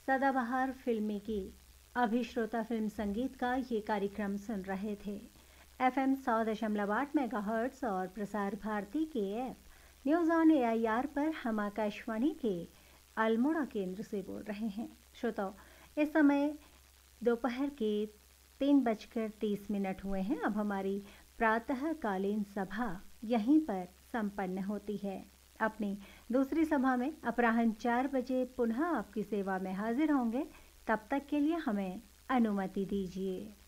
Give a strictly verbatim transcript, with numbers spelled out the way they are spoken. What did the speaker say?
सदाबहार फिल्मी की अभी श्रोता फिल्म संगीत का ये कार्यक्रम सुन रहे थे। एफएम सौ दशमलव आठ मेगाहर्ट्ज़ और प्रसार भारती के ऐप न्यूज़ ऑन एआईआर पर हम आकाशवाणी के अल्मोड़ा केंद्र से बोल रहे हैं। श्रोताओ, इस समय दोपहर के तीन बजकर तीस मिनट हुए हैं। अब हमारी प्रातःकालीन सभा यहीं पर संपन्न होती है। अपनी दूसरी सभा में अपराह्न चार बजे पुनः आपकी सेवा में हाजिर होंगे। तब तक के लिए हमें अनुमति दीजिए।